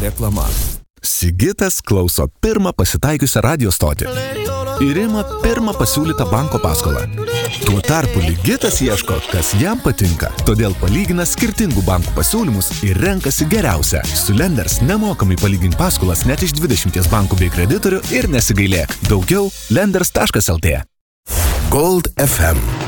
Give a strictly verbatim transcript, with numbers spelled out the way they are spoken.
reklama. Sigitas klauso pirmą pasitaikiusią radio stotį ir ima pirmą pasiūlytą banko paskolą. Tuo tarpu Ligitas ieško, kas jam patinka, todėl palygina skirtingų bankų pasiūlymus ir renkasi geriausią. Su Lenders nemokamai palygink paskolas net iš dvidešimties bankų bei kreditorių ir nesigailėk. Daugiau lenders taškas lt. Gold F M